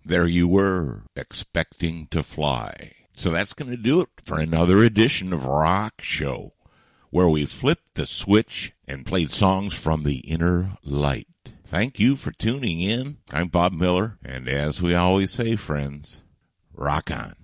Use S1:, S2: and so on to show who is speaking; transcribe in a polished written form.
S1: there you were, expecting to fly. So that's going to do it for another edition of Rock Show, where we flipped the switch and played songs from the inner light. Thank you for tuning in. I'm Bob Miller, and as we always say, friends, rock on.